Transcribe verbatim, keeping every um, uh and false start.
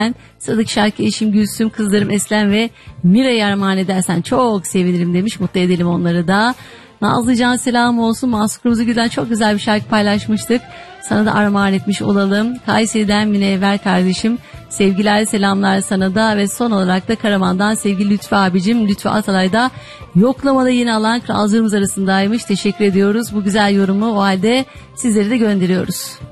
Sıradaki şarkı eşim Gülsüm, kızlarım Eslem ve Mira'ya armağan edersen çok sevinirim demiş. Mutlu edelim onları da. Nazlıcan selam olsun. Mahsun Kırmızıgül'den çok güzel bir şarkı paylaşmıştık. Sana da armağan etmiş olalım. Kayseri'den Münevver kardeşim. Sevgiler, selamlar sana da ve son olarak da Karaman'dan sevgili Lütfü abicim. Lütfü Atalay da yoklamada yeni alan Kralcığımız arasındaymış. Teşekkür ediyoruz bu güzel yorumu. O halde sizleri de gönderiyoruz.